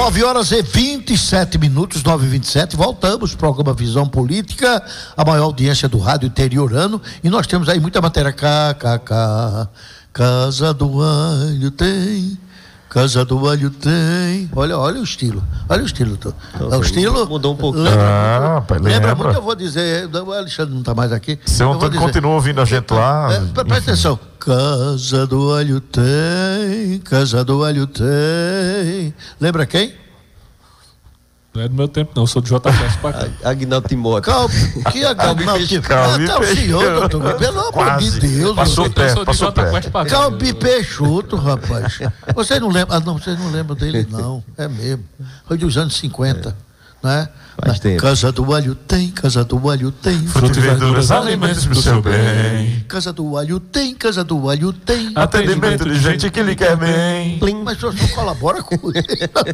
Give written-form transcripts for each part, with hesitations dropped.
9h27, 9h27, voltamos, programa Visão Política, a maior audiência do rádio interiorano, e nós temos aí muita matéria, KKK, Casa do Alho tem, Casa do Alho tem, olha o estilo, é o estilo, mudou um pouquinho. Lembra muito, eu vou dizer, o Alexandre não está mais aqui. Seu Antônio continua ouvindo a gente lá. Presta atenção, Casa do Alho tem, Casa do Alho tem, lembra quem? Não é do meu tempo, não. Eu sou do JFS pra cá. Aguinaldo Timóteo. Que Aguinaldo Timóteo? Até o senhor, doutor. Pelo amor de Deus. Passou perto. Calbi Peixoto, rapaz. Você não lembra? Não, vocês não lembram dele, não. É mesmo. Foi dos anos 50, né? Casa do Alho tem, Casa do Alho tem. Frutas e verduras, alimentos pro seu bem. Casa do Alho tem, Casa do Alho tem. Atendimento de gente que lhe quer bem. Mas o senhor não colabora com ele.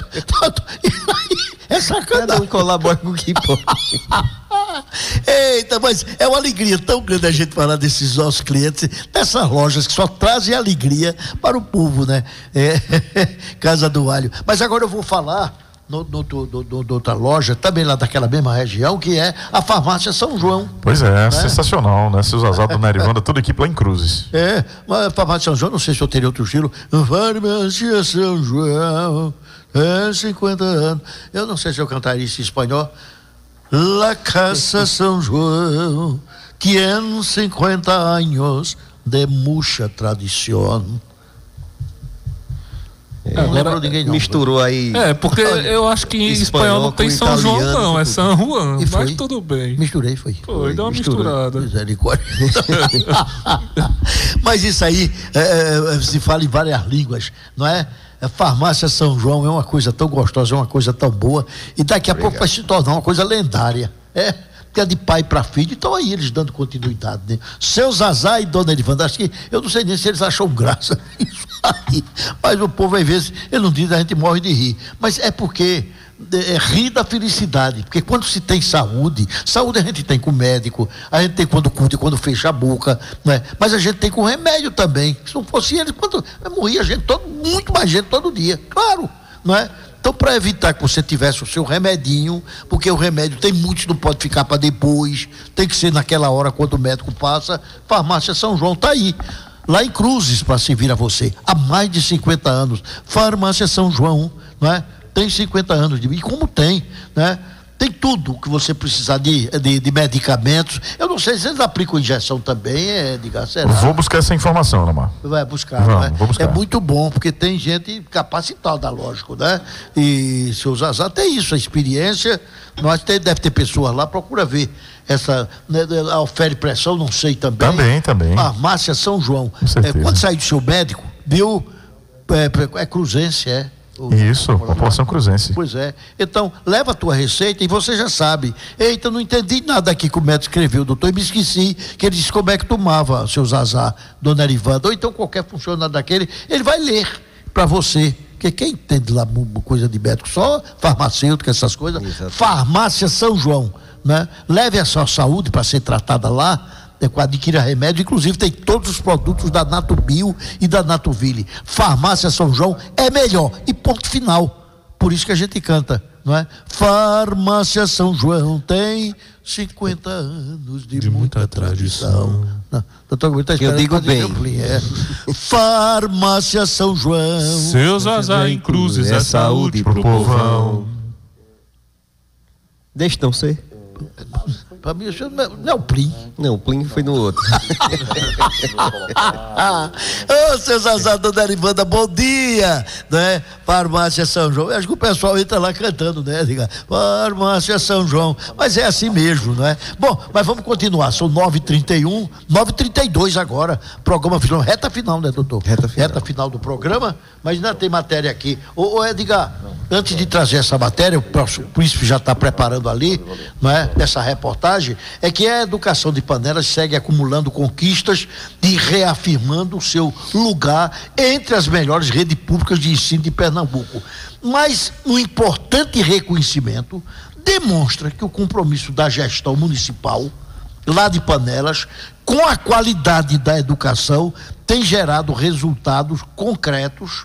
É sacanagem. Cada um colabora com o que pode. Eita, mas é uma alegria tão grande a gente falar desses nossos clientes, dessas lojas que só trazem alegria para o povo, né? Casa do Alho. Mas agora eu vou falar outra loja, também lá daquela mesma região, que é a Farmácia São João. Pois é, sensacional, né? Seu Zazá, Dona Erivanda, toda a equipe lá em Cruzes. Mas a Farmácia São João, não sei se eu teria outro estilo. Farmácia São João, 50 anos. Eu não sei se eu cantaria isso em espanhol. La Casa São João, tiene 50 años de mucha tradición. Agora misturou aí. Porque eu acho que em espanhol não tem São João, não, é São Juan. Mas tudo bem. Misturei, Foi, deu uma misturada. Misericórdia. Mas isso aí se fala em várias línguas, não é? A Farmácia São João é uma coisa tão gostosa, é uma coisa tão boa, e daqui a pouco vai se tornar uma coisa lendária. Porque é de pai para filho, então aí eles dando continuidade, né? Seu Zazá e Dona Erivanda, acho que, eu não sei nem se eles acham graça nisso aí, mas o povo às vezes, ele não diz, a gente morre de rir, mas é porque rir da felicidade, porque quando se tem saúde a gente tem com o médico, a gente tem quando curte, quando fecha a boca, né? Mas a gente tem com remédio também. Se não fosse ele, morria gente, muito mais gente todo dia, claro, não é? Então, para evitar que você tivesse o seu remedinho, porque o remédio tem muitos, não pode ficar para depois, tem que ser naquela hora quando o médico passa. Farmácia São João está aí, lá em Cruzes, para servir a você, há mais de 50 anos. Farmácia São João, não é? Tem 50 anos, e como tem, né? Tem tudo que você precisar de medicamentos. Eu não sei se eles aplicam injeção também, Edgar, será? Vou buscar essa informação, Namar. Vai buscar, né? Vou buscar. É muito bom, porque tem gente capacitada, lógico, né? E seu Zazá tem isso, a experiência. Deve ter pessoas lá, procura ver. Essa, né, ofere pressão, não sei também. Também. Farmácia São João. Quando sair do seu médico, viu? Cruzense, Isso, população cruzense. Pois é. Então, leva a tua receita e você já sabe. Eita, não entendi nada aqui que o médico escreveu, doutor, e me esqueci que ele disse como é que tomava, seu Zazá, Dona Erivanda, ou então qualquer funcionário daquele, ele vai ler para você. Porque quem entende lá coisa de médico, só farmacêutico, essas coisas. Exato. Farmácia São João, né? Leve a sua saúde para ser tratada lá. Adquira remédio, inclusive tem todos os produtos da Natubio e da Natuville. Farmácia São João é melhor, e ponto final. Por isso que a gente canta, não é? Farmácia São João tem 50 anos de muita tradição. Doutor, eu digo bem. Farmácia São João, seu Zazá em Cruzes é saúde pro povão. Deixa não ser. Para mim, isso não é o Plim. Não, o Plim foi no outro. Seu Zazá, Dona Erivanda, bom dia, né? Farmácia São João. Eu acho que o pessoal entra lá cantando, né? Farmácia São João. Mas é assim mesmo, não é? Bom, mas vamos continuar. São 9h31, 9h32 agora. Programa final, reta final, né, doutor? Reta final do programa, mas ainda tem matéria aqui. Ô Edgar, antes de trazer essa matéria, o Príncipe já está preparando ali, não é? Dessa reportagem, é que a educação de Panelas segue acumulando conquistas e reafirmando o seu lugar entre as melhores redes públicas de ensino de Pernambuco. Mas um importante reconhecimento demonstra que o compromisso da gestão municipal lá de Panelas com a qualidade da educação tem gerado resultados concretos,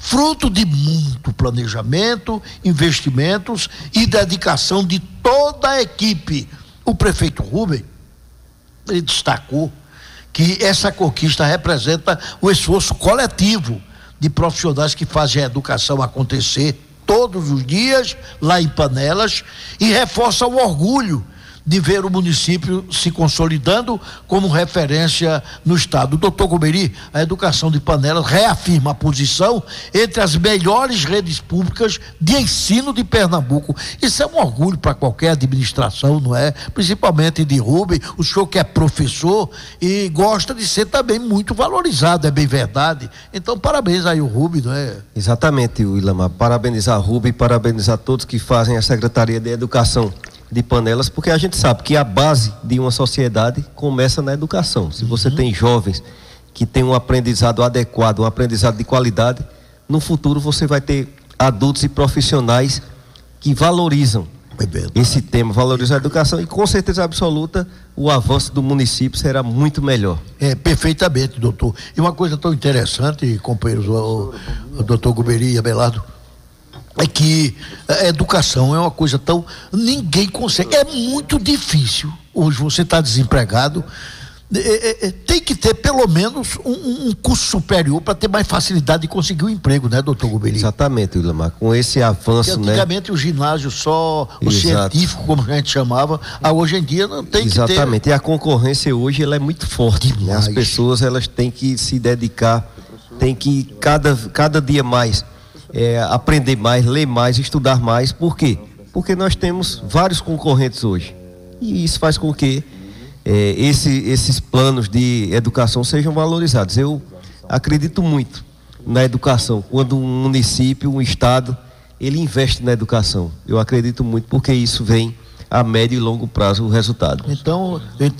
fruto de muito planejamento, investimentos e dedicação de toda a equipe. O prefeito Rubem, ele destacou que essa conquista representa o esforço coletivo de profissionais que fazem a educação acontecer todos os dias lá em Panelas e reforça o orgulho de ver o município se consolidando como referência no estado. Doutor Gomeri, a educação de Panelas reafirma a posição entre as melhores redes públicas de ensino de Pernambuco. Isso é um orgulho para qualquer administração, não é? Principalmente de Rubem, o senhor que é professor e gosta de ser também muito valorizado, é bem verdade. Então, parabéns aí o Rubem, não é? Exatamente, Willamar. Parabenizar Rubem, parabenizar todos que fazem a Secretaria de Educação de Panelas, porque a gente sabe que a base de uma sociedade começa na educação. Se você tem jovens que têm um aprendizado adequado, um aprendizado de qualidade, no futuro você vai ter adultos e profissionais que valorizam esse tema, valorizam a educação e com certeza absoluta o avanço do município será muito melhor. Perfeitamente, doutor. E uma coisa tão interessante, companheiros, o doutor Gomeri e Abelardo, é que a educação é uma coisa tão... ninguém consegue, é muito difícil. Hoje você está desempregado, tem que ter pelo menos um curso superior para ter mais facilidade de conseguir um emprego, né, doutor Gomeri? Exatamente, Willamar, com esse avanço, porque antigamente o ginásio só, o científico, como a gente chamava, hoje em dia não tem que ter... Exatamente, e a concorrência hoje ela é muito forte, né? As pessoas elas têm que se dedicar, têm que cada dia mais aprender mais, ler mais, estudar mais. Por quê? Porque nós temos vários concorrentes hoje e isso faz com que esses planos de educação sejam valorizados. Eu acredito muito na educação, quando um município, um estado, ele investe na educação. Eu acredito muito porque isso vem a médio e longo prazo o resultado. Então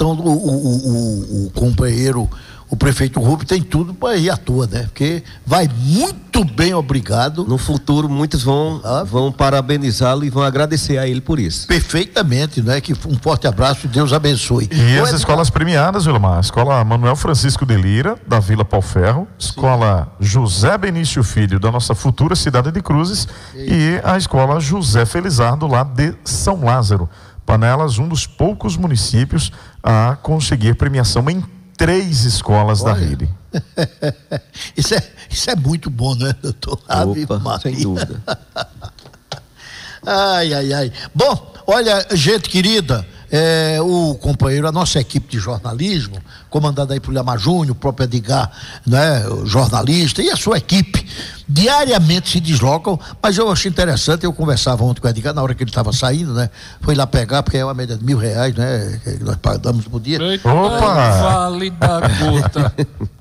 o companheiro, o prefeito Rubem tem tudo para ir à toa, né? Porque vai muito bem, obrigado. No futuro, muitos vão parabenizá-lo e vão agradecer a ele por isso. Perfeitamente, né? Que um forte abraço e Deus abençoe. E as escolas premiadas, Wilmar, a Escola Manuel Francisco de Lira, da Vila Pauferro, Escola José Benício Filho, da nossa futura cidade de Cruzes, e a Escola José Felizardo, lá de São Lázaro. Panelas, um dos poucos municípios a conseguir premiação em 3 escolas da rede. Isso é muito bom, né, doutor? Opa, sem dúvida. Ai. Bom, olha, gente querida, o companheiro, a nossa equipe de jornalismo, comandada aí por Lamar Júnior, o próprio Edgar, né, o jornalista, e a sua equipe, diariamente se deslocam, mas eu achei interessante, eu conversava ontem com o Edgar, na hora que ele estava saindo, né, foi lá pegar, porque é uma média de R$1.000, né, que nós pagamos por dia. Opa! Vale da gota.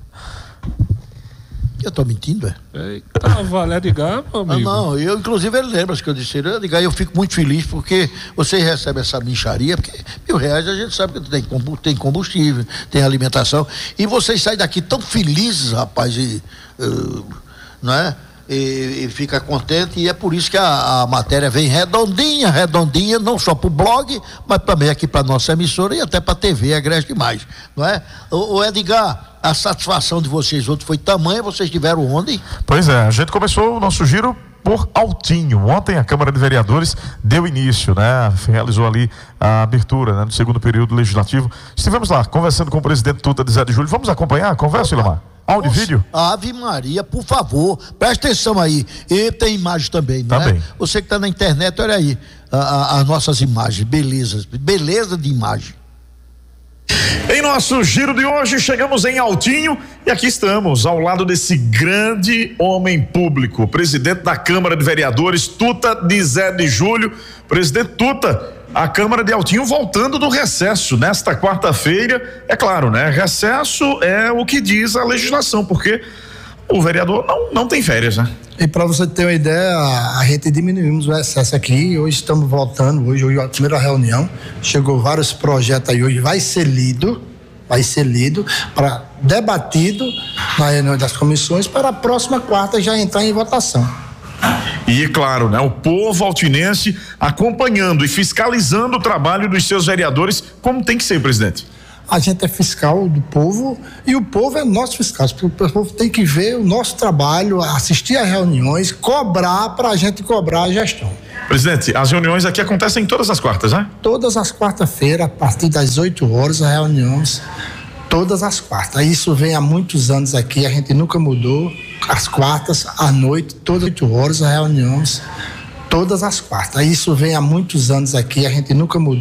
Eu tô mentindo, Eita, vale, Edgar, meu amigo. Não, inclusive ele lembra que eu disse, Edgar, eu fico muito feliz porque vocês recebem essa mincharia, porque R$1.000 a gente sabe que tem combustível, tem alimentação, e vocês saem daqui tão felizes, rapaz, né? E fica contente, e é por isso que a matéria vem redondinha, não só pro blog, mas também aqui para nossa emissora e até para TV, agrega demais, não é? O Edgar, a satisfação de vocês outros foi tamanha, vocês tiveram onde? Pois é, a gente começou o nosso giro por Altinho. Ontem a Câmara de Vereadores deu início, né? Realizou ali a abertura, né, do segundo período legislativo. Estivemos lá conversando com o presidente Tuta de Zé de Júlio. Vamos acompanhar a conversa, Ilamar? Áudio e vídeo? Ave Maria, por favor, presta atenção aí. E tem imagem também, não é? Você que está na internet, olha aí as nossas imagens, beleza de imagem. Em nosso giro de hoje, chegamos em Altinho e aqui estamos, ao lado desse grande homem público, presidente da Câmara de Vereadores, Tuta de Zé de Júlio. Presidente Tuta, a Câmara de Altinho voltando do recesso nesta quarta-feira. É claro, né? Recesso é o que diz a legislação, porque o vereador não tem férias, né? E para você ter uma ideia, a gente diminuímos o excesso aqui, hoje estamos voltando, hoje a primeira reunião, chegou vários projetos aí, hoje vai ser lido, para debatido na reunião das comissões, para a próxima quarta já entrar em votação. E claro, né, o povo altinense acompanhando e fiscalizando o trabalho dos seus vereadores, como tem que ser, presidente. a gente é fiscal do povo e o povo é nosso fiscal. O povo tem que ver o nosso trabalho, assistir a reuniões, cobrar para a gente cobrar a gestão. Presidente, as reuniões aqui acontecem todas as quartas, né? Todas as quartas-feiras, a partir das 8 horas, as reuniões, todas as quartas. Isso vem há muitos anos aqui, a gente nunca mudou. As quartas, à noite, todas as 8 horas, as reuniões, todas as quartas. Isso vem há muitos anos aqui, a gente nunca mudou.